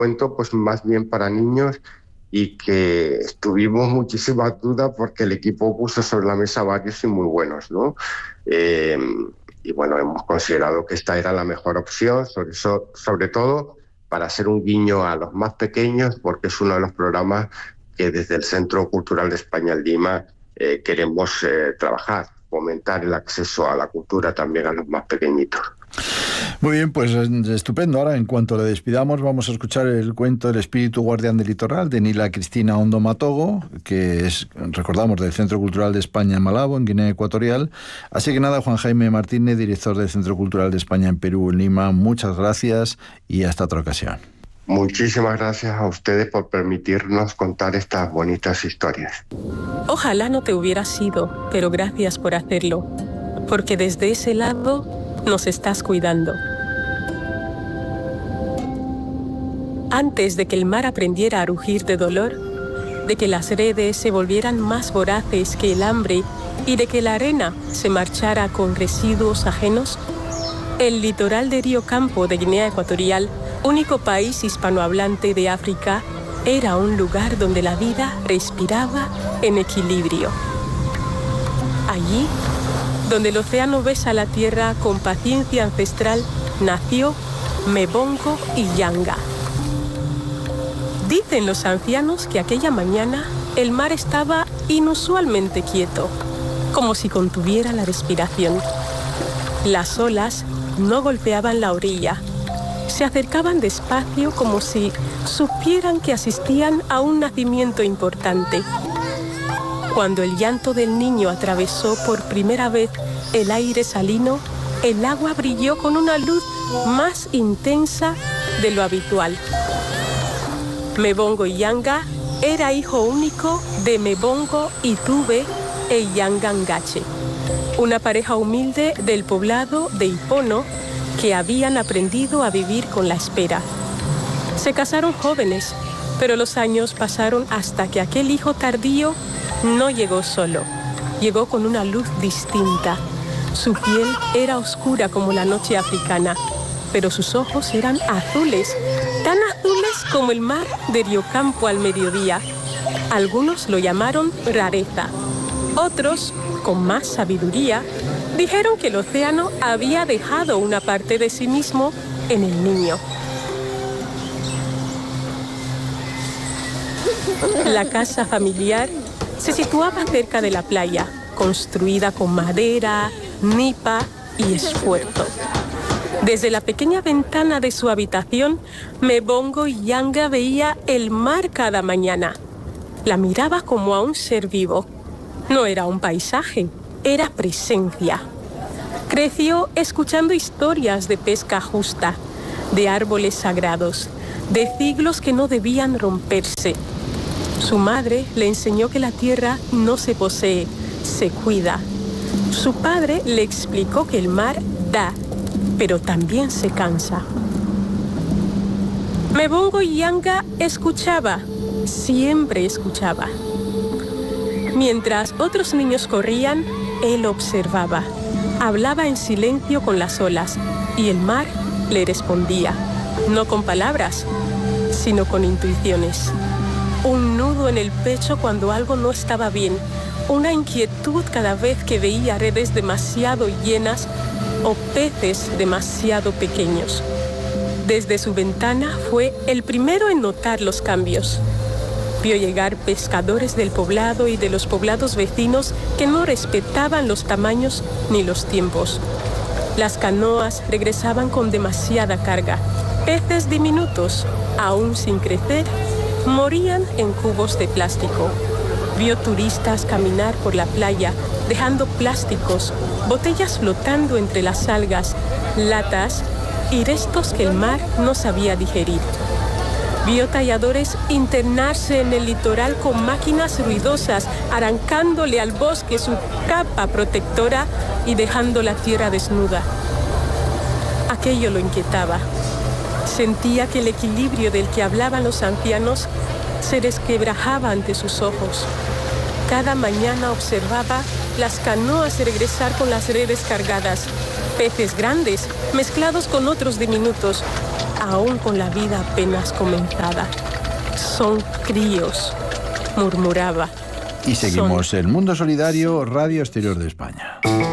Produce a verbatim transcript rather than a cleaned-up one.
cuento pues más bien para niños y que tuvimos muchísimas dudas porque el equipo puso sobre la mesa varios y muy buenos, ¿no? Eh, y bueno, hemos considerado que esta era la mejor opción, sobre, eso, sobre todo para hacer un guiño a los más pequeños, porque es uno de los programas que desde el Centro Cultural de España en Lima eh, queremos eh, trabajar, fomentar el acceso a la cultura también a los más pequeñitos. Muy bien, pues estupendo. Ahora, en cuanto le despidamos, vamos a escuchar el cuento El espíritu guardián del litoral, de Nila Cristina Ondo Matogo, que es, recordamos, del Centro Cultural de España en Malabo, en Guinea Ecuatorial. Así que nada, Juan Jaime Martínez, director del Centro Cultural de España en Perú, en Lima, muchas gracias y hasta otra ocasión. Muchísimas gracias a ustedes por permitirnos contar estas bonitas historias. Ojalá no te hubieras ido, pero gracias por hacerlo, porque desde ese lado nos estás cuidando. Antes de que el mar aprendiera a rugir de dolor, de que las redes se volvieran más voraces que el hambre y de que la arena se marchara con residuos ajenos, el litoral de Río Campo de Guinea Ecuatorial, único país hispanohablante de África, era un lugar donde la vida respiraba en equilibrio. Allí, donde el océano besa la tierra con paciencia ancestral, nació Mebongo y Yanga. Dicen los ancianos que aquella mañana el mar estaba inusualmente quieto, como si contuviera la respiración. Las olas no golpeaban la orilla, se acercaban despacio como si supieran que asistían a un nacimiento importante. Cuando el llanto del niño atravesó por primera vez el aire salino, el agua brilló con una luz más intensa de lo habitual. Mebongo y Yanga era hijo único de Mebongo y Tube e Yanga Ngache, una pareja humilde del poblado de Ipono que habían aprendido a vivir con la espera. Se casaron jóvenes, pero los años pasaron hasta que aquel hijo tardío no llegó solo, llegó con una luz distinta. Su piel era oscura como la noche africana, pero sus ojos eran azules, tan azules como el mar de Río Campo al mediodía. Algunos lo llamaron rareza, otros, con más sabiduría, dijeron que el océano había dejado una parte de sí mismo en el niño. La casa familiar se situaba cerca de la playa, construida con madera, nipa y esfuerzo. Desde la pequeña ventana de su habitación, Mebongo y Yanga veía el mar cada mañana. La miraba como a un ser vivo. No era un paisaje, era presencia. Creció escuchando historias de pesca justa, de árboles sagrados, de siglos que no debían romperse. Su madre le enseñó que la tierra no se posee, se cuida. Su padre le explicó que el mar da, pero también se cansa. Mebongo y Yanga escuchaba, siempre escuchaba. Mientras otros niños corrían, él observaba. Hablaba en silencio con las olas y el mar le respondía, no con palabras, sino con intuiciones. Un nudo en el pecho cuando algo no estaba bien, una inquietud cada vez que veía redes demasiado llenas o peces demasiado pequeños. Desde su ventana fue el primero en notar los cambios. Vio llegar pescadores del poblado y de los poblados vecinos que no respetaban los tamaños ni los tiempos. Las canoas regresaban con demasiada carga. Peces diminutos, aún sin crecer, morían en cubos de plástico. Vio turistas caminar por la playa, dejando plásticos, botellas flotando entre las algas, latas y restos que el mar no sabía digerir. Vio talladores internarse en el litoral con máquinas ruidosas, arrancándole al bosque su capa protectora y dejando la tierra desnuda. Aquello lo inquietaba. Sentía que el equilibrio del que hablaban los ancianos se resquebrajaba ante sus ojos. Cada mañana observaba las canoas regresar con las redes cargadas, peces grandes mezclados con otros diminutos, aún con la vida apenas comenzada. Son críos, murmuraba. Y seguimos Son... el Mundo Solidario, Radio Exterior de España.